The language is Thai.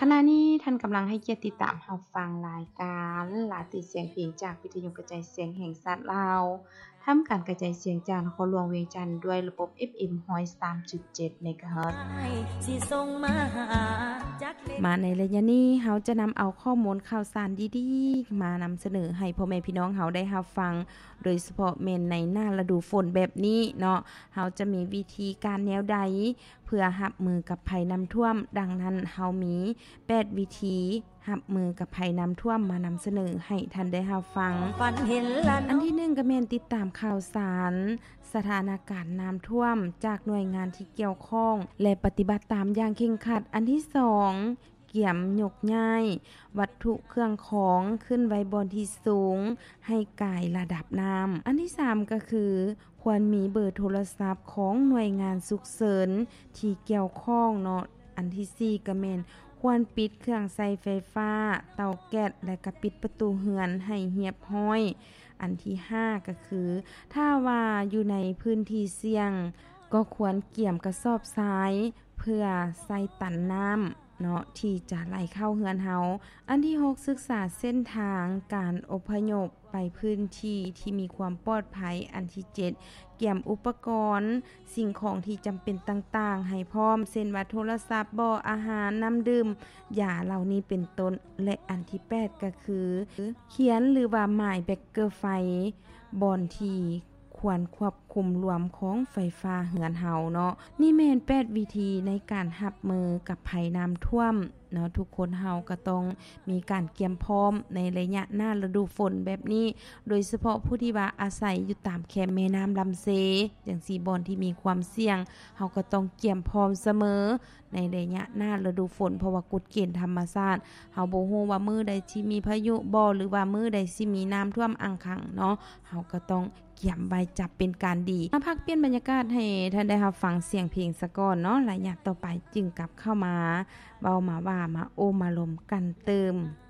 ขณะนี้ท่านกำลังให้เกียรติติดตามรับฟังรายการลาติเสียงเพลงจากวิทยุกระจายเสียงแห่งชาติลาวทำการกระจายเสียงจากนครหลวงเวียงจันทน์ด้วยระบบ FM 103.7 เมกะเฮิรตซ์มาในระยะนี้เฮาจะนำเอาข้อมูลข่าวสารดีๆมานำเสนอให้พ่อแม่พี่น้องเฮาได้รับฟังโดยเฉพาะแม่นในหน้าฤดูฝนแบบนี้เนาะเฮาจะมีวิธีการแนวใดเพื่อรับมือกับภัยน้ำท่วมดังนั้นเฮามี8วิธีรับมือกับภัยน้ำท่วมมานำเสนอให้ท่านได้รับฟังอันที่1ก็แม่นติดตามข่าวสารสถานการณ์น้ำท่วมจากหน่วยงานที่เกี่ยวข้องและปฏิบัติตามอย่างเคร่งครัดอันที่2เกี่ยมยกย้ายวัตถุเครื่องของขึ้นไว้บนที่สูงให้กายระดับน้ำอันที่3ก็คือควรมีเบอร์โทรศัพท์ของหน่วยงานฉุกเฉินที่เกี่ยวข้องเนาะอันที่4ก็แม่นควรปิดเครื่องใช้ไฟฟ้าเตาแก๊สและก็ปิดประตูเรือนให้เรียบร้อยอันที่5ก็คือถ้าว่าอยู่ในพื้นที่เสี่ยงก็ควรเกี่ยมกระสอบทรายเพื่อใส่ตันน้ำเนาะที่จะไหลเข้าเฮือนเฮาอันที่6ศึกษาเส้นทางการอพยพไปพื้นที่ที่มีความปลอดภัยอันที่7เกี่ยมอุปกรณ์สิ่งของที่จำเป็นต่างๆให้พร้อมเช่นว่าโทรศัพท์บ่อาหารน้ำดื่มยาเหล่านี้เป็นต้นและอันที่8ก็คือเขียนหรือว่าหมายแบคเกอร์ไฟบอนที่ควรควบคุมรวมของไฟฟ้าเหือนเฮาเนาะนี่แม่น8วิธีในการรับมือกับภัยน้ำท่วมเนาะทุกคนเฮาก็ต้องมีการเตรียมพร้อมในระยะหน้าฤดูฝนแบบนี้โดยเฉพาะผู้ที่ว่าอาศัยอยู่ตามแคมแม่น้ำลำเซจังซี่บ่อนที่มีความเสี่ยงเฮาก็ต้องเตรียมพร้อมเสมอในระยะหน้าฤดูฝนเพราะว่ากฎเกณฑ์ธรรมชาติเฮาบ่ฮู้ว่ามื้อใดสิมีพายุบ่หรือว่ามื้อใดสิมีน้ำท่วมอังคังเนาะเฮาก็ต้องเกี่ยมไว้จับเป็นการดีมาพักเปลี่ยนบรรยากาศให้ท่านได้รับฟังเสียงเพลงซะก่อนเนาะระยะต่อไปจึงกลับเข้ามาเว้ามาว่ามาโอมาลมกันเติม